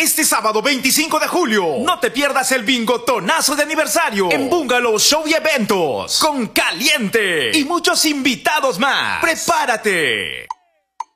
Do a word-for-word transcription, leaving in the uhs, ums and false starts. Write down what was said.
Este sábado veinticinco de julio, no te pierdas el bingotonazo de aniversario en Bungalow Show y Eventos, con Caliente y muchos invitados más. ¡Prepárate!